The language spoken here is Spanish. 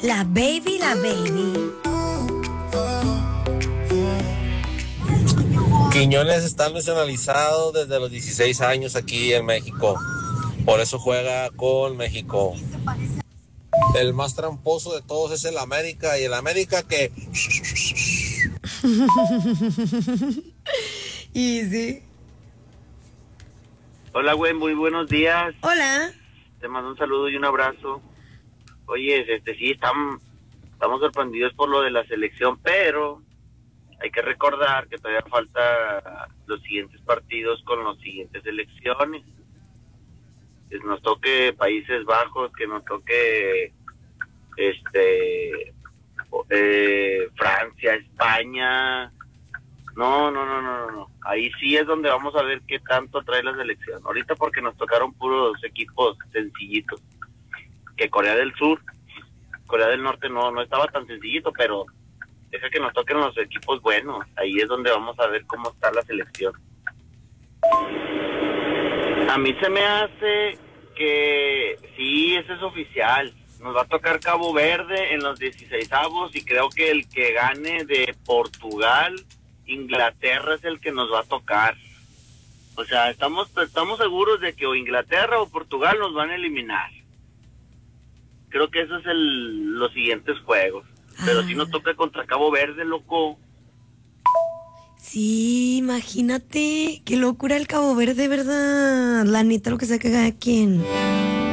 La baby, la baby. Quiñones está nacionalizado desde los 16 años aquí en México. Por eso juega con México. El más tramposo de todos es el América. Y el América que... Y sí. Hola, güey, muy buenos días. Hola. Te mando un saludo y un abrazo. Oye, sí, estamos sorprendidos por lo de la selección, pero hay que recordar que todavía falta los siguientes partidos con las siguientes elecciones. Que nos toque Países Bajos, que nos toque Francia, España. No. Ahí sí es donde vamos a ver qué tanto trae la selección. Ahorita porque nos tocaron puros equipos sencillitos. Que Corea del Sur, Corea del Norte no estaba tan sencillito, pero deja que nos toquen los equipos buenos. Ahí es donde vamos a ver cómo está la selección. A mí se me hace que sí, ese es oficial. Nos va a tocar Cabo Verde en los 16avos y creo que el que gane de Portugal, Inglaterra es el que nos va a tocar. O sea, estamos seguros de que o Inglaterra o Portugal nos van a eliminar. Creo que eso es los siguientes juegos. Pero si nos toca contra Cabo Verde, loco. Sí, imagínate. Qué locura el Cabo Verde, ¿verdad? La neta, lo que sea que cada quien.